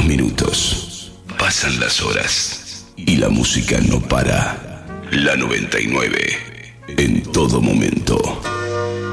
los minutos, pasan las horas y la música no para. La 99 en todo momento.